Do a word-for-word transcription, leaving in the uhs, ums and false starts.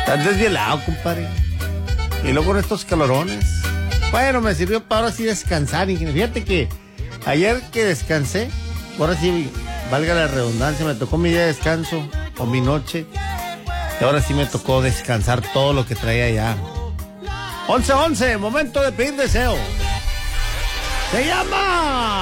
Estás desvielado, compadre. Y luego con estos calorones. Bueno, me sirvió para ahora sí descansar. Y fíjate que ayer que descansé, ahora sí, valga la redundancia, me tocó mi día de descanso o mi noche. Y ahora sí me tocó descansar todo lo que traía ya. once once, momento de pedir deseo. Se llama